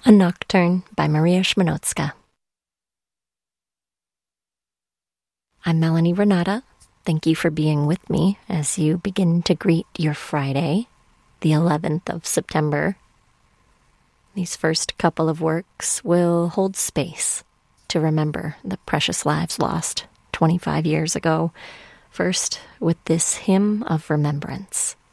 A Nocturne by Maria Szmanowska. I'm Melanie Renata. Thank you for being with me as you begin to greet your Friday, the 11th of September. These first couple of works will hold space to remember the precious lives lost 25 years ago. First, with this hymn of remembrance.